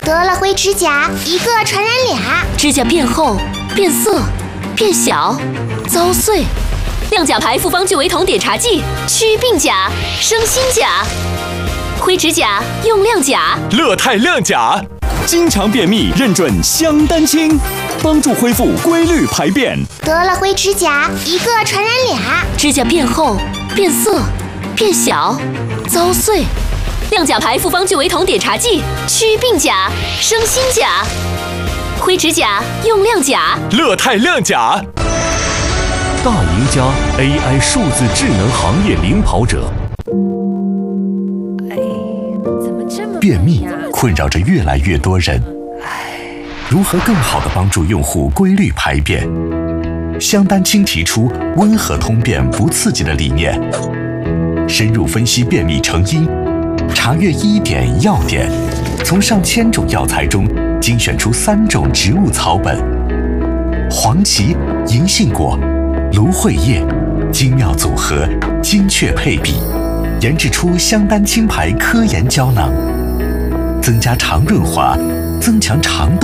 得了灰指甲，一个传染俩。 指甲变厚、变色、变小、遭碎。亮甲牌复方聚维酮碘茶剂，祛病甲，生新甲。灰指甲用亮甲， 乐泰亮甲，经常便秘认准香丹清，帮助恢复规律排便。 得了灰指甲，一个传染俩。 指甲变厚、变色、变小、遭碎。亮甲牌复方聚维酮碘茶剂，祛病甲，生新甲。灰指甲用亮甲， 乐泰亮甲。 大赢家 AI 数字智能行业领跑者。 便秘困扰着越来越多人，如何更好地帮助用户规律排便？香丹清提出温和通便不刺激的理念，深入分析便秘成因，查阅医典药典，从上千种药材中精选出3种植物草本，黄芪、银杏果、芦荟叶，精妙组合，精确配比，研制出香丹清牌科研胶囊，增加肠润滑，增强肠动。